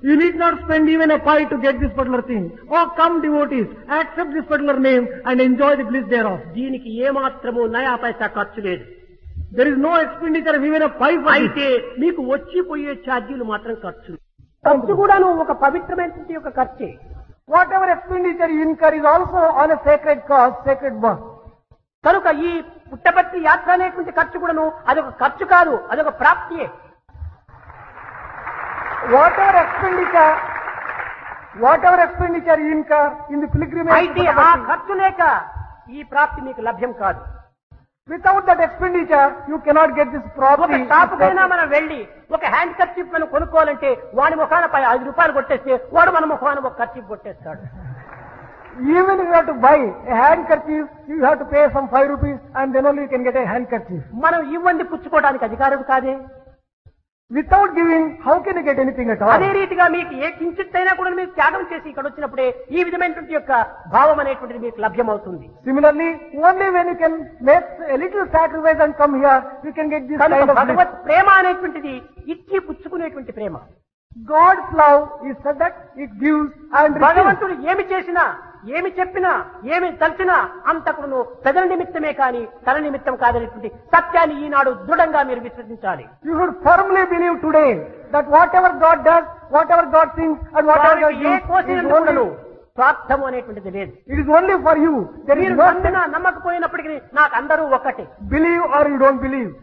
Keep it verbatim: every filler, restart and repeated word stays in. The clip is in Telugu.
You need not spend even a pie to get this particular thing. Oh, come devotees, accept this particular name and enjoy the bliss thereof. దీనికి ఏమాత్రము నయా పైసా ఖర్చు లేదు. There is no expenditure of even a pie for అయితే this. మీకు వచ్చిపోయే ఛార్జీలు మాత్రం ఖర్చు. ఖర్చు కూడాను ఒక పవిత్రమైనటువంటి ఒక ఖర్చే. Whatever expenditure you incur is also on a sacred cause, sacred work. కనుక ఈ పుట్టపర్తి యాత్ర అనేటువంటి ఖర్చు కూడాను అదొక ఖర్చు కాదు, అదొక ప్రాప్తియే. Whatever expenditure, whatever expenditure you incur in the pilgrimage, అయితే ఆ ఖర్చు లేక ఈ ప్రాప్తి మీకు లభ్యం కాదు. without that expenditure, you cannot get this ఒక property. షాపుకైనా మనం వెళ్ళి ఒక హ్యాండ్ కర్చీఫ్ మనం కొనుక్కోవాలంటే వాడి ముఖాన పై ఐదు రూపాయలు కొట్టేస్తే వాడు మన ముఖాన ఒక kerchief కొట్టేస్తాడు. Even if you have to buy a handkerchief, you have to pay some five rupees and then only you can get a handkerchief. మనం ఇవ్వండి పుచ్చుకోవడానికి అధికారం కాదే. Without giving, how can you get anything at all? అదే రీతిగా మీకు ఏ కించిత్తైనా కూడా మీరు త్యాగం చేసి ఇక్కడ వచ్చినప్పుడే ఈ విధమైనటువంటి యొక్క భావం అనేటువంటిది మీకు లభ్యమవుతుంది. Similarly, only when you can make a little sacrifice and come here, you can get this kind కనుక of bliss. భగవత్ ప్రేమ అనేటువంటిది ఇచ్చి పుచ్చుకునేటువంటి ప్రేమ. God's love is said that it gives and receives. భగవంతుడు ఏమి చేసినా, ఏమి చెప్పినా, ఏమి తలచినా అంతకును ప్రజల నిమిత్తమే కాని తన నిమిత్తం కాదనేటువంటి సత్యాన్ని ఈనాడు దృఢంగా మీరు విశ్వసించాలి. You should firmly believe today that whatever God does, whatever God thinks and whatever God వారికి ఏ does, is కోసినందుకును only, స్వార్థము అనేటువంటిది లేదు. it is only for you. There is మీరు no నమ్మినా నమ్మకపోయినప్పటికీ నాకు అందరూ ఒక్కటే. believe or you don't believe.